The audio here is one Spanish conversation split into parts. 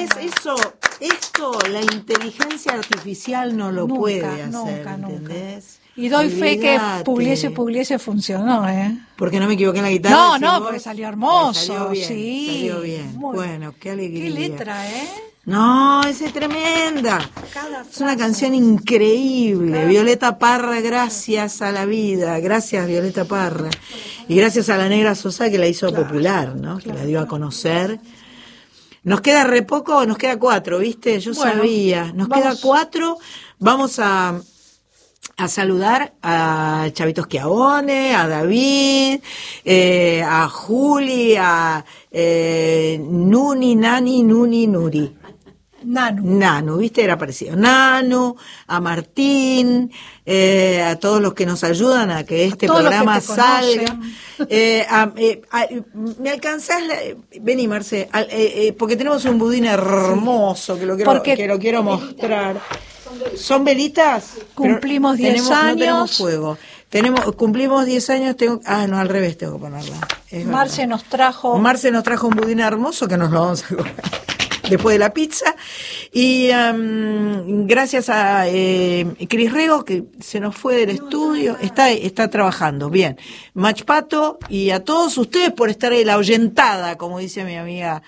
¿Entendés? Esto la inteligencia artificial no lo puede hacer, ¿entendés? Y doy fe que Pugliese funcionó, ¿eh? Porque no me equivoqué en la guitarra. No, porque salió hermoso. Salió bien, sí. Salió bien. Bueno, qué alegría. Qué letra, ¿eh? No, esa es tremenda. Es una canción increíble. Violeta Parra, gracias a la vida. Gracias, Violeta Parra. Y gracias a la Negra Sosa que la hizo popular, ¿no? Que la dio a conocer. Nos queda re poco, nos queda 4, ¿viste? Yo sabía. Nos queda 4. Vamos a saludar a Chavito Schiavone, a David, a Juli, a Nuni, Nuri. Nanu, ¿viste? Era parecido. Nanu, a Martín, a todos los que nos ayudan a que este programa salga. ¿Me alcanzás? Vení, Marce, porque tenemos un budín hermoso que lo quiero mostrar. ¿Son velitas? Cumplimos 10 años. No tenemos fuego. Cumplimos 10 años. No, al revés tengo que ponerla. Marce nos trajo un budín hermoso que nos lo vamos a comer después de la pizza. Y gracias a Cris Rego, que se nos fue del estudio, está trabajando. Bien. Machpato, y a todos ustedes por estar ahí, la oyentada, como dice mi amiga.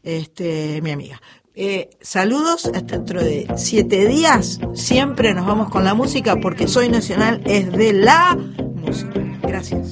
Saludos, hasta dentro de 7 días. Siempre nos vamos con la música, porque Soy Nacional es de la música. Gracias.